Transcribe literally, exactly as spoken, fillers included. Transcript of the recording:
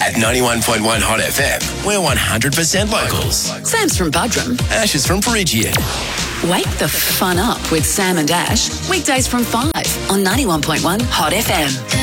At ninety-one point one Hot F M, we're one hundred percent locals. Sam's from Budrum. Ash is from Peregian. Wake the fun up with Sam and Ash. Weekdays from five on ninety-one point one Hot F M.